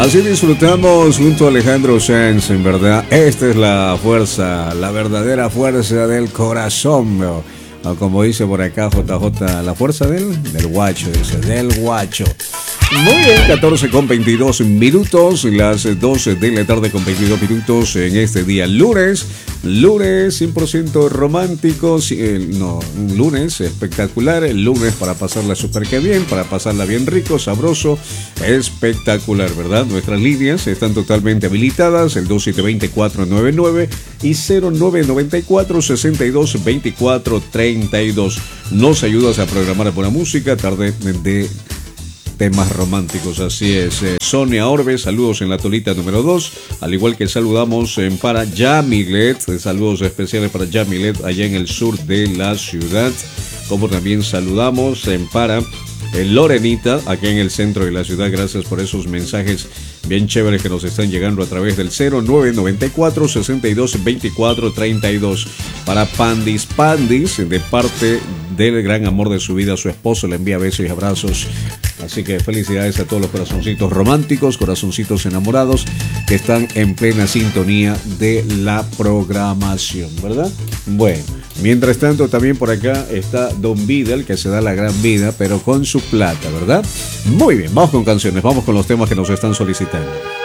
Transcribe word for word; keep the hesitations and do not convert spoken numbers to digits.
Así disfrutamos junto a Alejandro Sanz, en verdad. Esta es la fuerza, la verdadera fuerza del corazón, bro. O como dice por acá J J, la fuerza del, del guacho, dice, del guacho. Muy bien, catorce con veintidós minutos, las doce de la tarde con veintidós minutos en este día lunes. Lunes cien por ciento romántico, eh, no, un lunes espectacular, el lunes para pasarla súper que bien, para pasarla bien rico, sabroso, espectacular, ¿verdad? Nuestras líneas están totalmente habilitadas, el dos siete dos cero cuatro nueve nueve y cero nueve nueve cuatro seis dos dos cuatro tres dos. Nos ayudas a programar buena música, tarde de temas románticos, así es. eh, Sonia Orbe, saludos en la tolita número dos, al igual que saludamos en para Yamilet, saludos especiales para Yamilet allá en el sur de la ciudad, como también saludamos en para en Lorenita, aquí en el centro de la ciudad. Gracias por esos mensajes bien chéveres que nos están llegando a través del cero nueve nueve cuatro seis dos dos cuatro tres dos. Para Pandis Pandis, de parte del gran amor de su vida, su esposo le envía besos y abrazos. Así que felicidades a todos los corazoncitos románticos, corazoncitos enamorados que están en plena sintonía de la programación, ¿verdad? Bueno, mientras tanto también por acá está Don Vidal, que se da la gran vida, pero con su plata, ¿verdad? Muy bien, vamos con canciones, vamos con los temas que nos están solicitando.